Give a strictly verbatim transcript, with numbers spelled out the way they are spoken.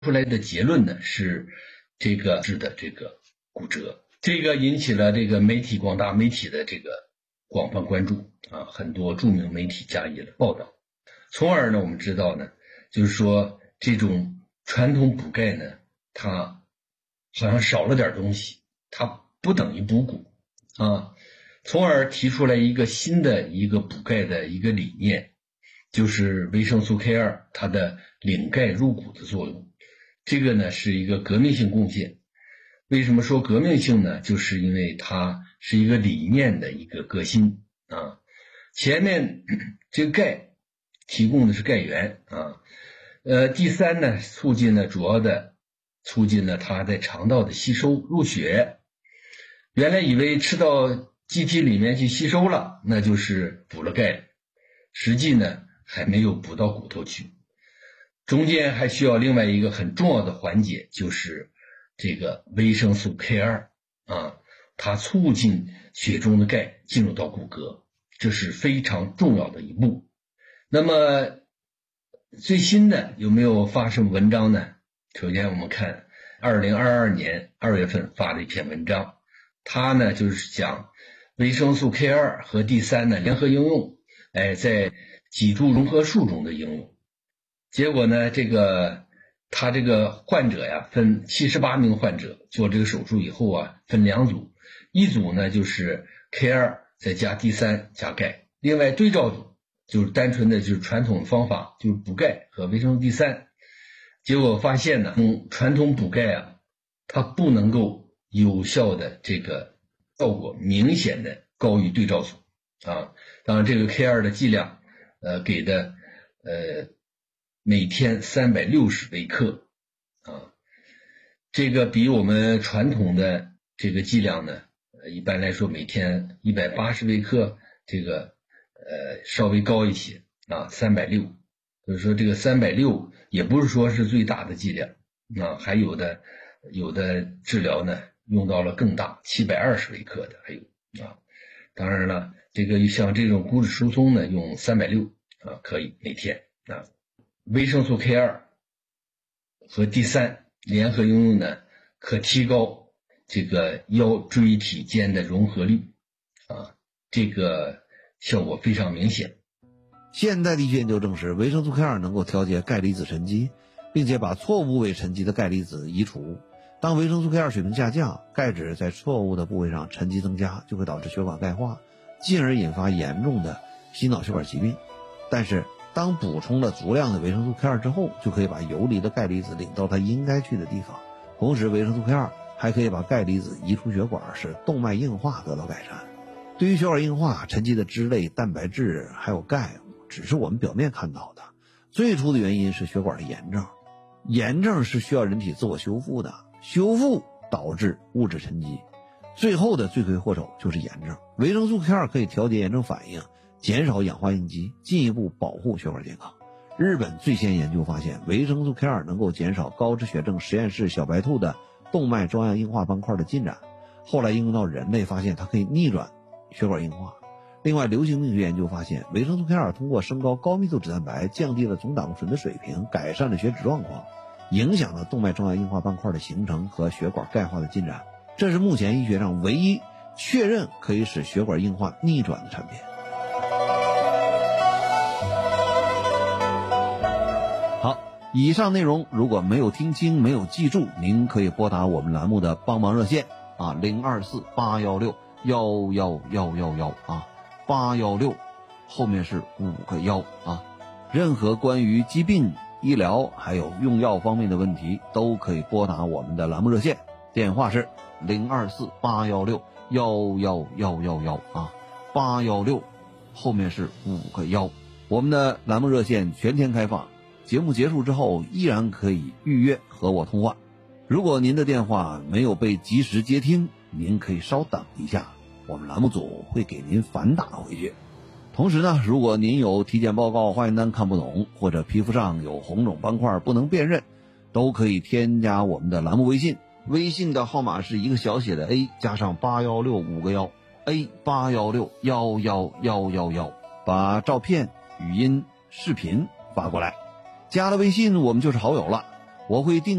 出来的结论呢是这个是的这个骨折，这个引起了这个媒体广大媒体的这个广泛关注啊，很多著名媒体加以了报道，从而呢我们知道呢，就是说这种传统补钙呢，它好像少了点东西，它不等于补骨啊，从而提出来一个新的一个补钙的一个理念，就是维生素 K 二 它的领钙入骨的作用。这个呢是一个革命性贡献。为什么说革命性呢？就是因为它是一个理念的一个革新啊。前面这个钙提供的是钙源啊，呃，第三呢，促进了主要的促进了它在肠道的吸收入血。原来以为吃到机体里面去吸收了，那就是补了钙，实际呢还没有补到骨头去。中间还需要另外一个很重要的环节，就是这个维生素 K 二 啊，它促进血中的钙进入到骨骼，这是非常重要的一步。那么最新的有没有发生文章呢？首先我们看二零二二年二月份发的一篇文章，它呢就是讲维生素 K 二 和 D 三 呢联合应用，哎，在脊柱融合术中的应用。结果呢，这个他这个患者呀，分七十八名患者做这个手术以后啊，分两组，一组呢就是 K 二 再加 D 三 加钙，另外对照组就是单纯的就是传统方法，就是补钙和维生素 D 三。结果发现呢，用传统补钙啊，它不能够有效的这个效果明显的高于对照组啊。当然这个 K 二 的剂量呃给的呃每天三百六十微克啊，这个比我们传统的这个剂量呢，一般来说每天一百八十微克，这个呃稍微高一些啊，三百六十，就是说这个三百六十也不是说是最大的剂量啊，还有的有的治疗呢用到了更大七百二十微克的还有啊，当然了，这个像这种骨质疏松呢用三百六十啊可以每天啊。维生素 K 二 和 D 三 联合应用呢，可提高这个腰椎体间的融合率啊，这个效果非常明显。 现代的医学研究证实，维生素 K 二 能够调节钙离子沉积，并且把错误部位沉积的钙离子移除。当维生素 K 二 水平下降，钙质在错误的部位上沉积增加，就会导致血管钙化，进而引发严重的心脑血管疾病。但是当补充了足量的维生素 K 二 之后，就可以把游离的钙离子领到它应该去的地方。同时维生素 K 二 还可以把钙离子移出血管，使动脉硬化得到改善。对于血管硬化，沉积的脂类、蛋白质还有钙只是我们表面看到的，最初的原因是血管的炎症。炎症是需要人体自我修复的，修复导致物质沉积，最后的罪魁祸首就是炎症。维生素 K 二 可以调节炎症反应，减少氧化应激，进一步保护血管健康。日本最先研究发现，维生素 K 二 能够减少高脂血症实验室小白兔的动脉粥样硬化斑块的进展，后来应用到人类，发现它可以逆转血管硬化。另外，流行病学研究发现，维生素 K 二 通过升高高密度脂蛋白，降低了总胆固醇的水平，改善了血脂状况，影响了动脉粥样硬化斑块的形成和血管钙化的进展。这是目前医学上唯一确认可以使血管硬化逆转的产品。好，以上内容如果没有听清、没有记住，您可以拨打我们栏目的帮忙热线啊，零二四八幺六幺幺幺幺幺啊，八幺六后面是五个幺啊。任何关于疾病、医疗还有用药方面的问题，都可以拨打我们的栏目热线，电话是零二四八幺六幺幺幺幺幺啊，八幺六后面是五个幺。我们的栏目热线全天开放，节目结束之后依然可以预约和我通话。如果您的电话没有被及时接听，您可以稍等一下，我们栏目组会给您反打回去。同时呢，如果您有体检报告化验单看不懂，或者皮肤上有红肿斑块不能辨认，都可以添加我们的栏目微信，微信的号码是一个小写的 A 加上八幺六五个幺 A 八幺六幺幺幺幺幺，把照片、语音、视频发过来，加了微信我们就是好友了。 我会定